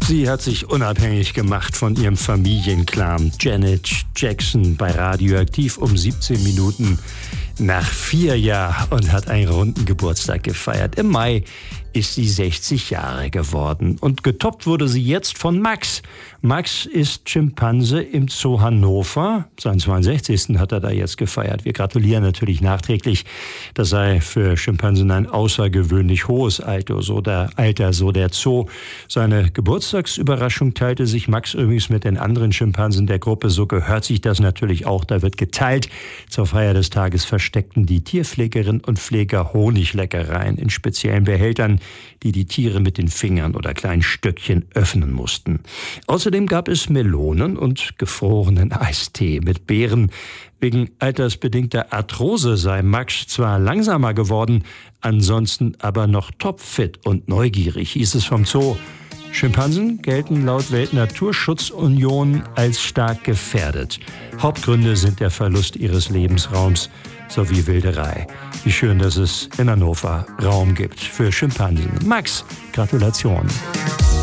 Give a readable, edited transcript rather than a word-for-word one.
Sie hat sich unabhängig gemacht von ihrem Familienclan. Janet Jackson bei Radioaktiv um 17 Minuten nach 4 Jahren und hat einen runden Geburtstag gefeiert. Im Mai ist sie 60 Jahre geworden. Und getoppt wurde sie jetzt von Max. Max ist Schimpanse im Zoo Hannover. Seinen 62. hat er da jetzt gefeiert. Wir gratulieren natürlich nachträglich. Das sei für Schimpansen ein außergewöhnlich hohes Alter, so der Zoo. Seine Geburtstagsüberraschung teilte sich Max übrigens mit den anderen Schimpansen der Gruppe. So gehört sich das natürlich auch. Da wird geteilt. Zur Feier des Tages versteckten die Tierpflegerinnen und Pfleger Honigleckereien in speziellen Behältern, die Tiere mit den Fingern oder kleinen Stöckchen öffnen mussten. Außerdem gab es Melonen und gefrorenen Eistee mit Beeren. Wegen altersbedingter Arthrose sei Max zwar langsamer geworden, ansonsten aber noch topfit und neugierig, hieß es vom Zoo. Schimpansen gelten laut Weltnaturschutzunion als stark gefährdet. Hauptgründe sind der Verlust ihres Lebensraums sowie Wilderei. Wie schön, dass es in Hannover Raum gibt für Schimpansen. Max, Gratulation.